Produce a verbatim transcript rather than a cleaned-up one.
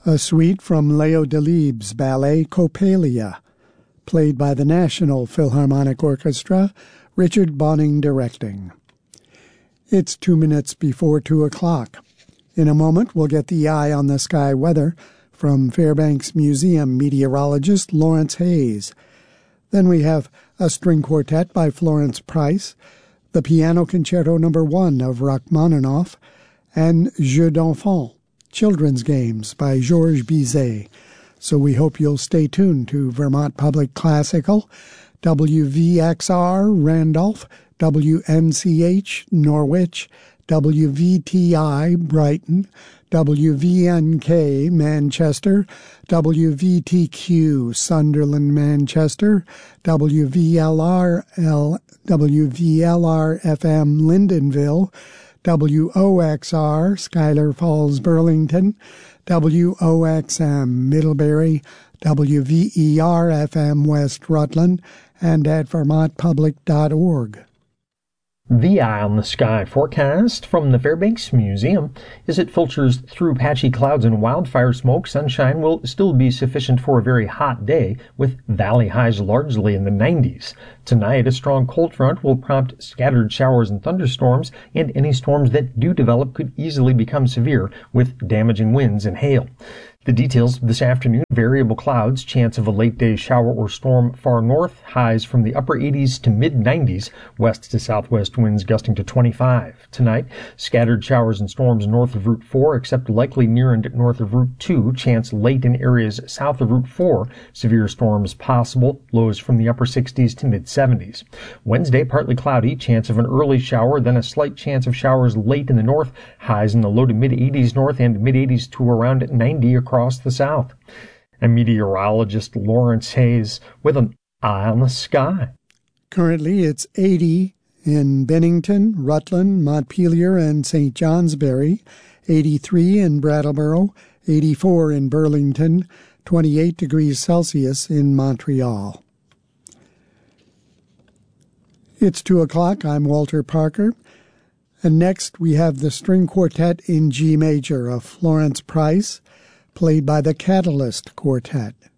a suite from Leo Delibes' ballet Coppelia, played by the National Philharmonic Orchestra, Richard Bonning directing. It's two minutes before two o'clock. In a moment, we'll get the Eye on the Sky weather from Fairbanks Museum meteorologist Lawrence Hayes. Then we have a string quartet by Florence Price, the Piano Concerto Number One of Rachmaninoff, and Jeux d'Enfants, Children's Games by Georges Bizet. So we hope you'll stay tuned to Vermont Public Classical, W V X R Randolph, W N C H Norwich, W V T I Brighton, W V N K Manchester, W V T Q Sunderland Manchester, W V L R L, W V L R F M Lyndonville, W O X R Schuyler Falls Burlington, W O X M Middlebury, W V E R F M West Rutland, and at vermont public dot org. The Eye on the Sky forecast from the Fairbanks Museum is it filters through patchy clouds and wildfire smoke. Sunshine will still be sufficient for a very hot day, with valley highs largely in the nineties. Tonight, a strong cold front will prompt scattered showers and thunderstorms, and any storms that do develop could easily become severe, with damaging winds and hail. The details this afternoon: variable clouds, chance of a late-day shower or storm far north, highs from the upper eighties to mid-nineties, west to southwest winds gusting to twenty-five. Tonight, scattered showers and storms north of Route four, except likely near and north of Route two, chance late in areas south of Route four, severe storms possible, lows from the upper sixties to mid-seventies. Wednesday, partly cloudy, chance of an early shower, then a slight chance of showers late in the north, highs in the low to mid-eighties north and mid-eighties to around ninety across across the south. I'm meteorologist Lawrence Hayes with an Eye on the Sky. Currently, it's eighty in Bennington, Rutland, Montpelier, and Saint Johnsbury, eighty-three in Brattleboro, eighty-four in Burlington, twenty-eight degrees Celsius in Montreal. It's two o'clock. I'm Walter Parker. And next, we have the String Quartet in G major of Florence Price, played by the Catalyst Quartet.